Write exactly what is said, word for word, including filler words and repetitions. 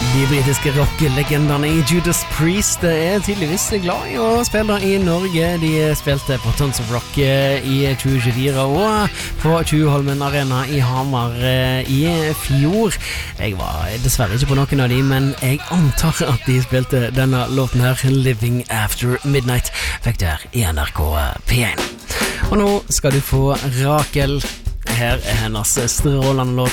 De britiske rocklegendene i Judas Priest er tydeligvis glad i å spille i Norge. De spilte på Tons of Rock i tjue tjuefire og på Tjuvholmen Arena i Hamar i fjor. Jeg var dessverre ikke på noen av de, men jeg antar at de spilte denne låten her, Living After Midnight, fikk der i N R K P én. Og nå skal du få Rakel. Her er hennes strålende låt